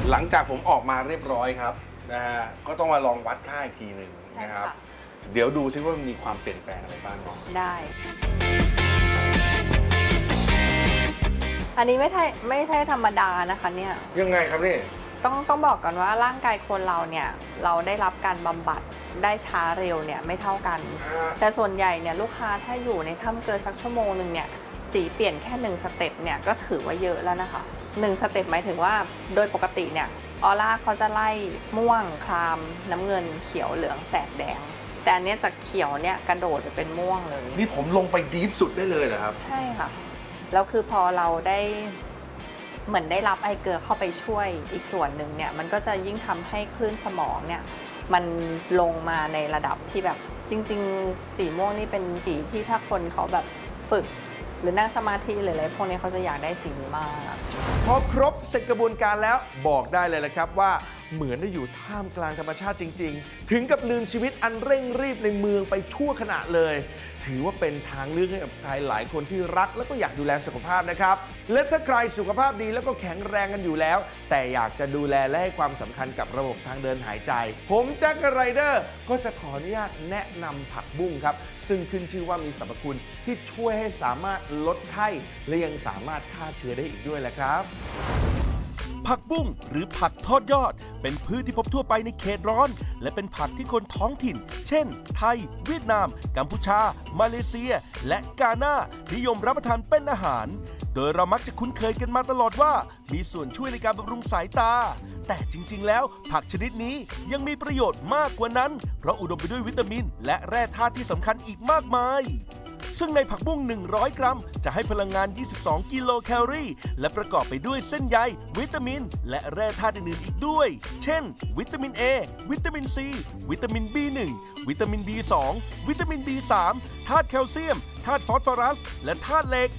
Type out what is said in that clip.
หลังจากผมออกมาเรียบร้อยครับนะฮะก็ต้องมาลองวัดค่าอีกทีหนึ่งนะครับเดี๋ยวดูซิว่ามันมีความเปลี่ยนแปลงอะไรบ้างเนาะได้อันนี้ไม่ใช่ธรรมดานะคะเนี่ยยังไงครับนี่ต้องบอกก่อนว่าร่างกายคนเราเนี่ยเราได้รับการบำบัดได้ช้าเร็วเนี่ยไม่เท่ากันแต่ส่วนใหญ่เนี่ยลูกค้าถ้าอยู่ในถ้ำเกินสักชั่วโมงหนึ่งเนี่ยสีเปลี่ยนแค่1 สเต็ปเนี่ยก็ถือว่าเยอะแล้วนะคะ1 สเต็ปหมายถึงว่าโดยปกติเนี่ยออร่าเขาจะไล่ม่วงครามน้ำเงินเขียวเหลืองแสดแดงแต่อันนี้จากเขียวเนี่ยกระโดดไปเป็นม่วงเลยนี่ผมลงไปดีฟสุดได้เลยเหรอครับใช่ค่ะแล้วคือพอเราได้เหมือนได้รับไอเกลือเข้าไปช่วยอีกส่วนหนึ่งเนี่ยมันก็จะยิ่งทำให้คลื่นสมองเนี่ยมันลงมาในระดับที่แบบจริงๆสีม่วงนี่เป็นสีที่ถ้าคนเขาแบบฝึกหรือนั่งสมาธิหรืออะไรพวกนี้เขาจะอยากได้สีนี้มากพอครบเสร็จกระบวนการแล้วบอกได้เลยแหละครับว่าเหมือนได้อยู่ท่ามกลางธรรมชาติจริงๆถึงกับลืมชีวิตอันเร่งรีบในเมืองไปชั่วขณะเลยถือว่าเป็นทางเลือกให้กับใครหลายคนที่รักแล้วก็อยากดูแลสุขภาพนะครับและถ้าใครสุขภาพดีแล้วก็แข็งแรงกันอยู่แล้วแต่อยากจะดูแลและให้ความสำคัญกับระบบทางเดินหายใจผมแจ็คไรเดอร์ก็จะขออนุญาตแนะนำผักบุ้งครับซึ่งขึ้นชื่อว่ามีสรรพคุณที่ช่วยให้สามารถลดไข้และยังสามารถฆ่าเชื้อได้อีกด้วยแหละครับผักบุ้งหรือผักทอดยอดเป็นพืชที่พบทั่วไปในเขตร้อนและเป็นผักที่คนท้องถิ่นเช่นไทยเวียดนามกัมพูชามาเลเซียและกาน่านิยมรับประทานเป็นอาหารโดยเรามักจะคุ้นเคยกันมาตลอดว่ามีส่วนช่วยในการบำรุงสายตาแต่จริงๆแล้วผักชนิดนี้ยังมีประโยชน์มากกว่านั้นเพราะอุดมไปด้วยวิตามินและแร่ธาตุที่สำคัญอีกมากมายซึ่งในผักบุ้ง100 กรัมจะให้พลังงาน22 กิโลแคลอรี่และประกอบไปด้วยเส้นใยวิตามินและแร่ธาตุอื่นๆอีกด้วยเช่นวิตามิน A วิตามิน C วิตามิน B1 วิตามิน B2 วิตามิน B3 ธาตุแคลเซียมธาตุฟอสฟอรัสและธาตุเหล็ก